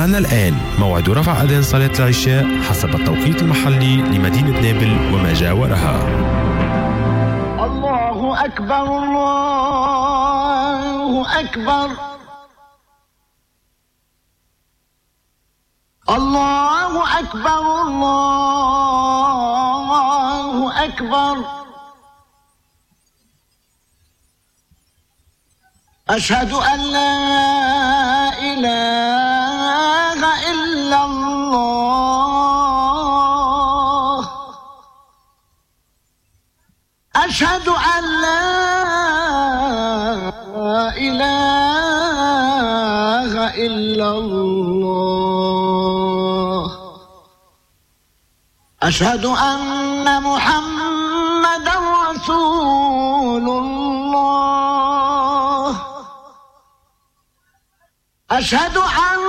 حان الآن موعد رفع أذان صلاة العشاء حسب التوقيت المحلي لمدينة نابل وما جاورها. الله أكبر الله أكبر الله أكبر الله أكبر أشهد أن لا إله إلا الله أشهد أن لا إله إلا الله أشهد أن محمدا رسول الله أشهد أن